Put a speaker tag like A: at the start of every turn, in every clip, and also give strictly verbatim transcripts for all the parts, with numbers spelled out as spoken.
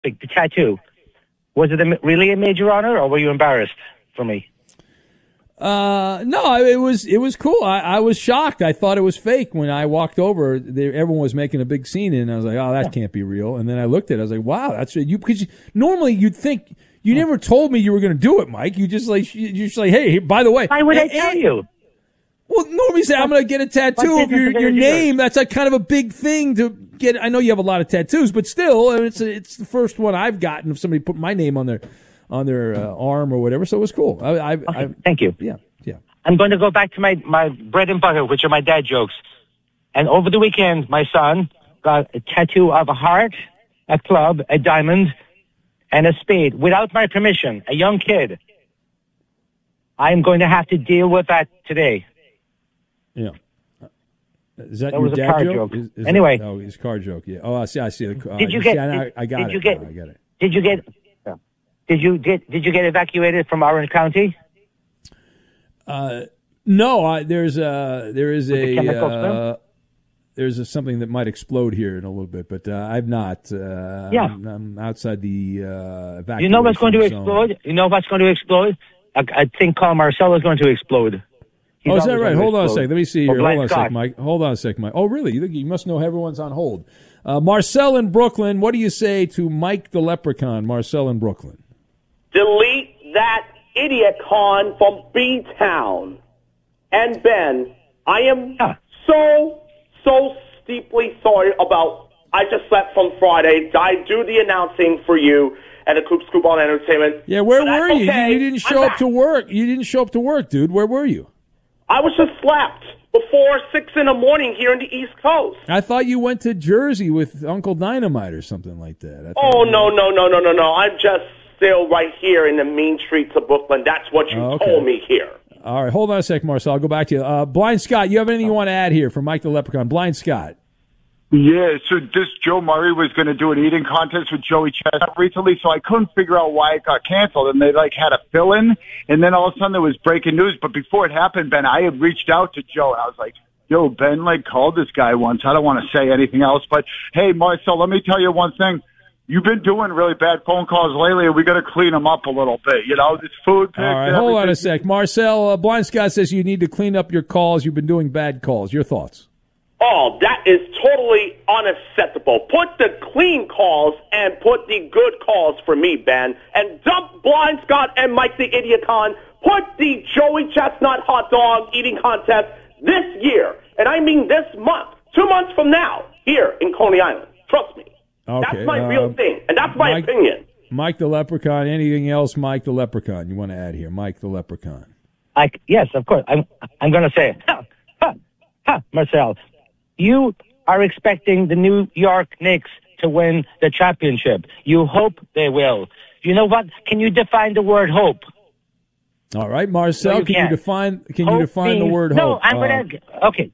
A: the tattoo. Was it a, really a major honor, or were you embarrassed for me?
B: Uh, no, it was it was cool. I, I was shocked. I thought it was fake when I walked over. They, everyone was making a big scene, and I was like, "Oh, that can't be real." And then I looked at it. I was like, "Wow, that's you." Because you, normally you'd think you never told me you were going to do it, Mike. You just like you just like, "Hey, by the way."
A: Why would
B: and,
A: I tell you?
B: Well, normally say I'm going to get a tattoo of your your name. That's a kind of a big thing to get. I know you have a lot of tattoos, but still, it's a, it's the first one I've gotten of somebody put my name on their. on their uh, arm or whatever, so it was cool. I, I,
A: okay,
B: I,
A: thank you.
B: Yeah, yeah.
A: I'm going to go back to my, my bread and butter, which are my dad jokes. And over the weekend, my son got a tattoo of a heart, a club, a diamond, and a spade without my permission, a young kid. I'm going to have to deal with that today.
B: Yeah. Is that,
A: that
B: your
A: was
B: dad
A: a car
B: joke?
A: joke.
B: Is, is
A: anyway.
B: That, oh, his car joke, yeah. Oh, I see, I see. Uh,
A: did you get,
B: see, I,
A: did,
B: I got
A: did
B: it.
A: You get,
B: oh, I get it.
A: Did you get... Did you get Did you get evacuated from Orange County?
B: Uh, no. I, there's a there is
A: With
B: a
A: the
B: uh, there's a, something that might explode here in a little bit, but uh, I've not. Uh,
A: yeah,
B: I'm, I'm outside the uh, evacuation.
A: You know what's going to
B: zone.
A: explode? You know what's going to explode? A, a thing called Marcel is going to explode. He's
B: oh, is that right? Hold on a second. Let me see here. Hold on a
A: Scott.
B: second, Mike. Hold on a second, Mike. Oh, really? You, think you must know everyone's on hold. Uh, Marcel in Brooklyn. What do you say to Mike the Leprechaun? Marcel in Brooklyn.
C: Delete that idiot con from B-Town. And Ben, I am
A: huh.
C: so, so steeply sorry about, I just slept from Friday. I do the announcing for you at the Coop Scoop on Entertainment.
B: Yeah, where were you?
C: Okay.
B: you? You didn't show
C: I'm
B: up to work. You didn't show up to work, dude. Where were you?
C: I was just slept before six in the morning here in the East Coast.
B: I thought you went to Jersey with Uncle Dynamite or something like that.
C: Oh, no, no, no, no, no, no. I'm just still right here in the mean streets of Brooklyn. That's what you
B: oh, okay.
C: told me here.
B: All right, hold on a sec, Marcel. I'll go back to you. Uh, Blind Scott, you have anything you want to add here for Mike the Leprechaun? Blind Scott.
D: Yeah, so this Joe Murray was going to do an eating contest with Joey Chestnut recently, so I couldn't figure out why it got canceled. And they, like, had a fill-in, and then all of a sudden there was breaking news. But before it happened, Ben, I had reached out to Joe, and I was like, yo, Ben, like, called this guy once. I don't want to say anything else. But, hey, Marcel, let me tell you one thing. You've been doing really bad phone calls lately, and we got to clean them up a little bit. You know, this food pick.
B: All right, hold on a sec. Marcel, uh, Blind Scott says you need to clean up your calls. You've been doing bad calls. Your thoughts?
C: Oh, that is totally unacceptable. Put the clean calls and put the good calls for me, Ben. And dump Blind Scott and Mike the Idiot Con. Put the Joey Chestnut hot dog eating contest this year. And I mean this month. Two months from now, here in Coney Island. Trust me.
B: Okay,
C: that's my
B: uh,
C: real thing, and that's my
B: Mike,
C: opinion.
B: Mike the Leprechaun, anything else, Mike the Leprechaun, you want to add here? Mike the Leprechaun.
A: I, yes, of course. I'm, I'm going to say, ha, ha, ha, Marcel, you are expecting the New York Knicks to win the championship. You hope they will. You know what? Can you define the word hope?
B: All right, Marcel,
A: no, you
B: can
A: can't.
B: you define Can
A: hope
B: you define
A: means,
B: the word
A: no,
B: hope?
A: I'm
B: uh,
A: going to, okay.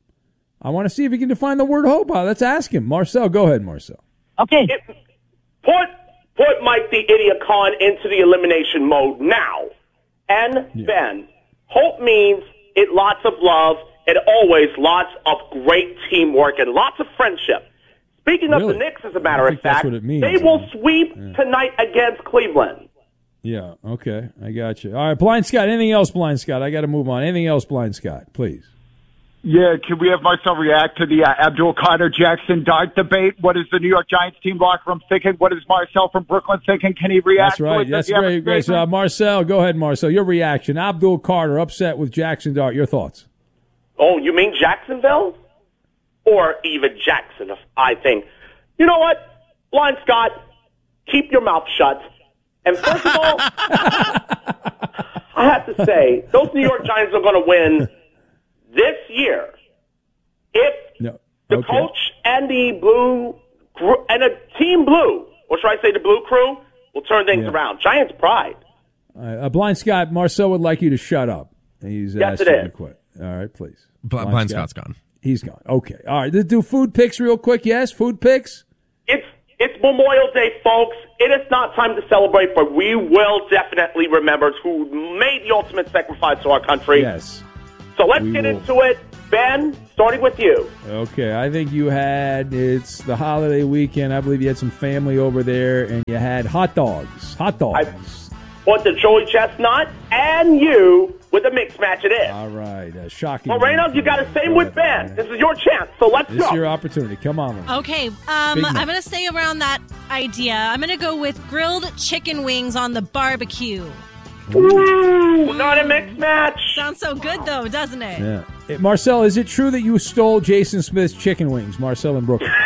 B: I want to see if he can define the word hope. Uh, let's ask him. Marcel, go ahead, Marcel.
A: Okay.
C: It, put put Mike the Idiot Con into the elimination mode now. And
B: yeah.
C: Ben, hope means it lots of love and always lots of great teamwork and lots of friendship. Speaking
B: really?
C: of the Knicks, as a matter of fact,
B: means,
C: they will
B: man.
C: sweep
B: yeah.
C: tonight against Cleveland.
B: Yeah, okay. I got you. All right, Blind Scott, anything else, Blind Scott? I got to move on. Anything else, Blind Scott, please?
D: Yeah, can we have Marcel react to the uh, Abdul Qadir Jackson Dart debate? What is the New York Giants team locker room thinking? What is Marcel from Brooklyn thinking? Can he react?
B: That's right. That's great. great. So, uh, Marcel, go ahead, Marcel. Your reaction. Abdul Qadir upset with Jackson Dart. Your thoughts?
C: Oh, you mean Jacksonville? Or even Jackson, I think. You know what? Blind Scott, keep your mouth shut. And first of all, I have to say, those New York Giants are going to win this year if
B: no.
C: the
B: okay.
C: coach and the blue and a team blue, or should I say the blue crew, will turn things
B: yeah.
C: around. Giants pride.
B: Uh, Blind Scott, Marcel would like you to shut up. He's
C: yes,
B: asked
C: it
B: you
C: is.
B: to quit. All right, please.
E: Blind, Blind Scott's gone.
B: He's gone. Okay. All right. Let's do food picks real quick. Yes, food picks.
C: It's it's Memorial Day, folks. It is not time to celebrate, but we will definitely remember who made the ultimate sacrifice to our country.
B: Yes.
C: So let's
B: we
C: get
B: will.
C: into it. Ben, starting with you.
B: Okay, I think you had, it's the holiday weekend. I believe you had some family over there, and you had hot dogs. Hot dogs.
C: I want the Joey Chestnut and you with a mixed match it is.
B: All right, uh, shocking.
C: Moreno, you got the same with Ben. This is your chance, so let's
B: this
C: go.
B: This is your opportunity. Come on. Lorena.
E: Okay, um, I'm going to stay around that idea. I'm going to go with grilled chicken wings on the barbecue.
C: Ooh, not a mixed match.
E: Sounds so good, though, doesn't it?
B: Yeah. Hey, Marcel, is it true that you stole Jason Smith's chicken wings, Marcel in Brooklyn?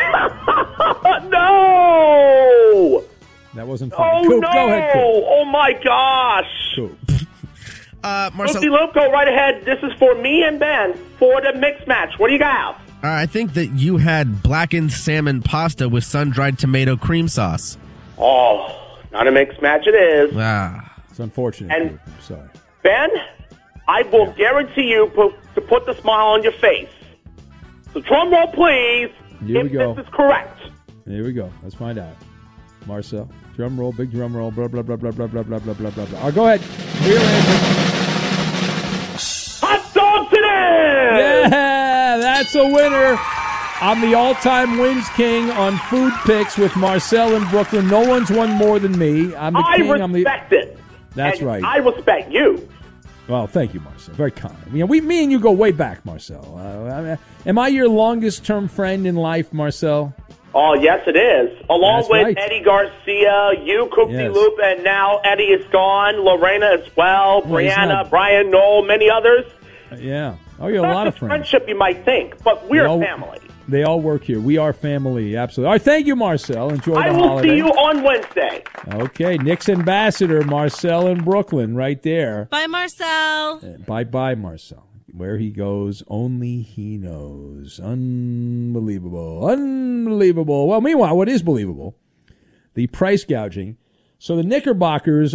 C: No!
B: That wasn't funny.
C: Oh,
B: Coop,
C: no!
B: Go ahead, Coop.
C: Oh, my gosh!
B: Coop.
F: Uh, Marcel,
C: Lucy Luke, go right ahead. This is for me and Ben for the mixed match. What do you got?
F: uh, I think that you had blackened salmon pasta with sun-dried tomato cream sauce.
C: Oh, not a mixed match it is.
F: Ah.
B: It's unfortunate.
C: And-
B: Coop. I'm sorry.
C: Ben, I will
B: Yeah.
C: guarantee you put, to put the smile on your face. So drum roll, please,
B: Here
C: if
B: we go.
C: this is correct.
B: Here we go. Let's find out. Marcel, drum roll, big drum roll, blah, blah, blah, blah, blah, blah, blah, blah, blah, blah, blah. Oh, go ahead. Real answer.
C: Hot dogs it is!
B: Yeah, that's a winner. I'm the all-time wins king on food picks with Marcel in Brooklyn. No one's won more than me. I'm the
C: I
B: king. I'm the.
C: respect it.
B: That's
C: And
B: right.
C: I respect you.
B: Well, thank you, Marcel. Very kind. You know, we, me and you go way back, Marcel. Uh, I mean, am I your longest-term friend in life, Marcel?
C: Oh, yes, it is. Along
B: That's
C: with
B: right.
C: Eddie Garcia, you, Coopsy
B: Yes.
C: Loop, and now Eddie is gone, Lorena as well,
B: Well, he's
C: Brianna,
B: not-
C: Brian, Noel, many others.
B: Uh, yeah. Oh, you're a
C: Not
B: lot of
C: just
B: friends.
C: friendship, you might think, but we're
B: They all-
C: family.
B: They all work here. We are family. Absolutely. All right. Thank you, Marcel. Enjoy the
C: I will
B: holiday.
C: see you on Wednesday.
B: Okay. Knicks ambassador, Marcel in Brooklyn, right there.
E: Bye, Marcel.
B: Bye bye, Marcel. Where he goes, only he knows. Unbelievable. Unbelievable. Well, meanwhile, what is believable? The price gouging. So the Knickerbockers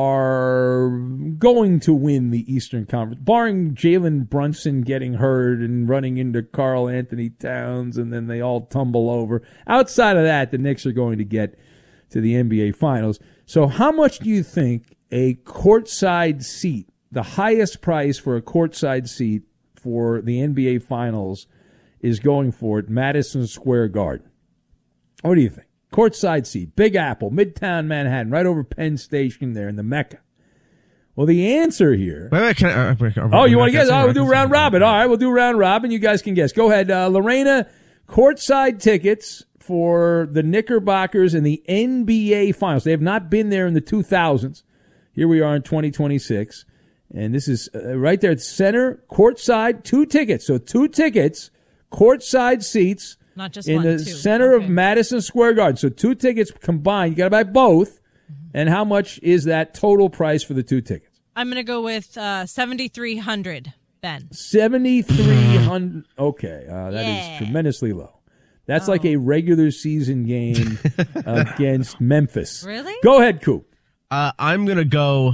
B: are going to win the Eastern Conference, barring Jalen Brunson getting hurt and running into Karl Anthony Towns, and then they all tumble over. Outside of that, the Knicks are going to get to the N B A Finals. So how much do you think a courtside seat, the highest price for a courtside seat for the N B A Finals, is going for at Madison Square Garden? What do you think? Courtside seat, Big Apple, Midtown Manhattan, right over Penn Station there in the Mecca. Well, the answer here.
F: Wait, wait, can I, uh, uh,
B: Oh, you want to guess?
F: guessing?
B: Oh, we'll do round robin. All right, we'll do round robin. You guys can guess. Go ahead. Uh, Lorena, courtside tickets for the Knickerbockers in the N B A Finals. They have not been there in the two thousands. Here we are in twenty twenty-six. And this is uh, right there at center, courtside, two tickets. So two tickets, courtside seats.
E: Not just
B: in
E: one,
B: the
E: two.
B: center
E: Okay.
B: of Madison Square Garden. So two tickets combined. You got to buy both. And how much is that total price for the two tickets?
E: I'm going to go with uh, seventy-three hundred, Ben.
B: seventy-three hundred. Okay, uh, that
E: Yeah.
B: is tremendously low. That's like a regular season game against Memphis.
E: Really?
B: Go ahead, Coop.
F: Uh, I'm going to go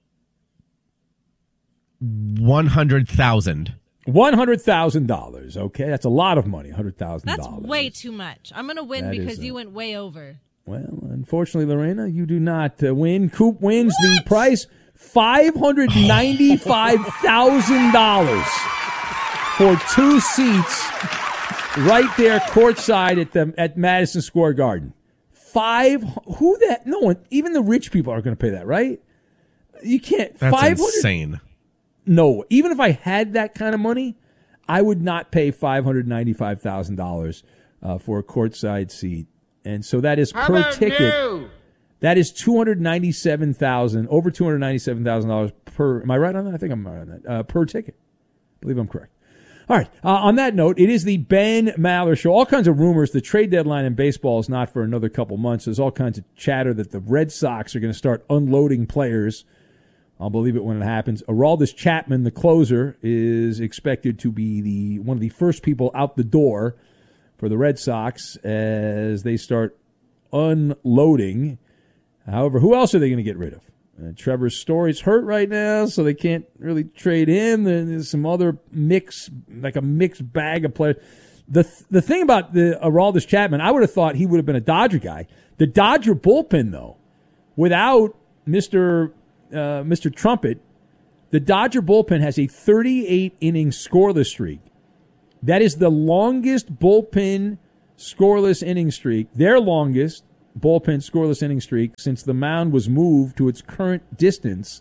F: one hundred thousand.
B: one hundred thousand dollars. Okay, that's a lot of money, one hundred thousand
E: That's
B: dollars.
E: way too much. I'm going to win
B: That
E: because
B: is
E: you
B: a-
E: went way over.
B: Well, unfortunately, Lorena, you do not uh, win. Coop wins the price, five hundred ninety-five thousand dollars for two seats right there courtside at the at Madison Square Garden. Five, who that? No one, even the rich people are going to pay that, right? You can't.
F: That's
B: five hundred.
F: insane.
B: No, even if I had that kind of money, I would not pay five hundred ninety-five thousand dollars uh, for a courtside seat. And so that is per ticket. That is two hundred ninety-seven thousand, over two hundred ninety-seven thousand dollars per. Am I right on that? I think I'm right on that. Uh, per ticket. I believe I'm correct. All right. Uh, on that note, it is the Ben Maller Show. All kinds of rumors. The trade deadline in baseball is not for another couple months. There's all kinds of chatter that the Red Sox are going to start unloading players. I'll believe it when it happens. Aroldis Chapman, the closer, is expected to be the one of the first people out the door for the Red Sox as they start unloading. However, who else are they going to get rid of? Uh, Trevor Story's hurt right now, so they can't really trade him. There's some other mix, like a mixed bag of players. The the thing about the Aroldis Chapman, I would have thought he would have been a Dodger guy. The Dodger bullpen, though, without Mister Uh, Mister Trumpet, the Dodger bullpen has a thirty-eight inning scoreless streak That is the longest bullpen scoreless inning streak, their longest bullpen scoreless inning streak since the mound was moved to its current distance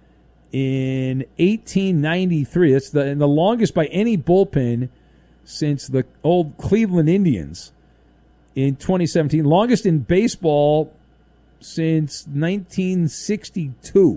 B: in eighteen ninety-three. That's the, the longest by any bullpen since the old Cleveland Indians in twenty seventeen. Longest in baseball since nineteen sixty-two.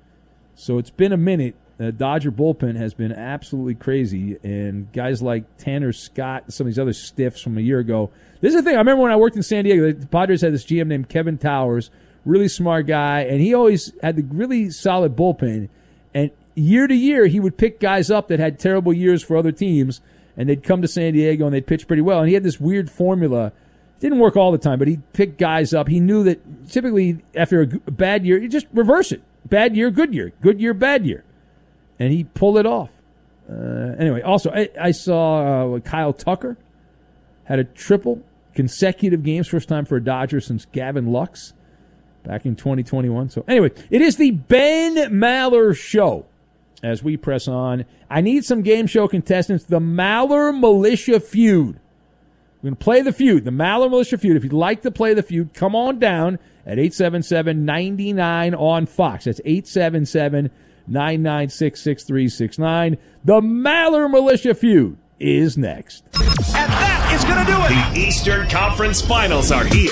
B: So it's been a minute. The Dodger bullpen has been absolutely crazy, and guys like Tanner Scott and some of these other stiffs from a year ago. This is the thing. I remember when I worked in San Diego, the Padres had this G M named Kevin Towers, really smart guy, and he always had the really solid bullpen. And year to year, he would pick guys up that had terrible years for other teams, and they'd come to San Diego and they'd pitch pretty well. And he had this weird formula. It didn't work all the time, but he'd pick guys up. He knew that typically after a bad year, you just reverse it. Bad year, good year. Good year, bad year. And he pulled it off. Uh, anyway, also, I, I saw uh, Kyle Tucker had a triple consecutive games, first time for a Dodger since Gavin Lux back in twenty twenty-one. So anyway, it is the Ben Maller Show as we press on. I need some game show contestants. The Maller Militia Feud. We're going to play the feud, the Maller Militia Feud. If you'd like to play the feud, come on down at eight seven seven, nine nine on Fox. That's eight seven seven, nine nine six, six three six nine. The Maller Militia Feud is next.
G: And that is going to do it.
H: The Eastern Conference Finals are here.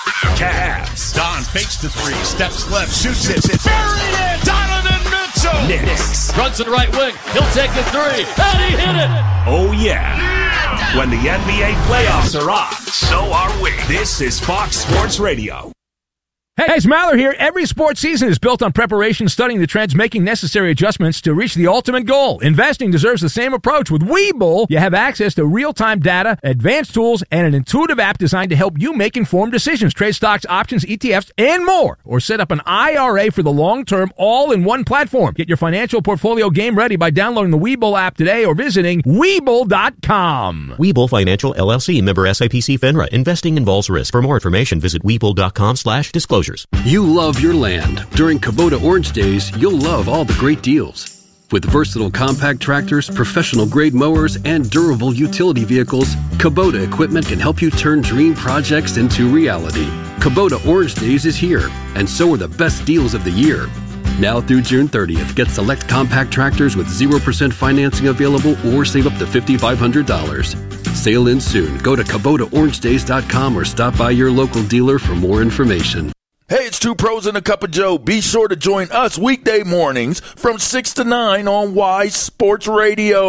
H: Cavs.
G: Don fakes the three, steps left, shoots it. Buried it. Donovan Mitchell.
H: Knicks.
I: Runs to the right wing. He'll take the three. And he hit it.
H: Oh, yeah. yeah. When the N B A playoffs are on, so are we. This is Fox Sports Radio.
B: Hey, it's Maller here. Every sports season is built on preparation, studying the trends, making necessary adjustments to reach the ultimate goal. Investing deserves the same approach. With Webull, you have access to real-time data, advanced tools, and an intuitive app designed to help you make informed decisions. Trade stocks, options, E T Fs, and more. Or set up an I R A for the long term, all in one platform. Get your financial portfolio game ready by downloading the Webull app today or visiting Webull dot com.
J: Webull Financial, L L C, member S I P C FINRA. Investing involves risk. For more information, visit Webull dot com slash disclosures.
K: You love your land. During Kubota Orange Days, you'll love all the great deals. With versatile compact tractors, professional-grade mowers, and durable utility vehicles, Kubota equipment can help you turn dream projects into reality. Kubota Orange Days is here, and so are the best deals of the year. Now through June thirtieth, get select compact tractors with zero percent financing available or save up to five thousand five hundred dollars. Sale ends soon. Go to Kubota Orange Days dot com or stop by your local dealer for more information.
L: Hey, it's Two Pros and a Cup of Joe. Be sure to join us weekday mornings from six to nine on Y Sports Radio.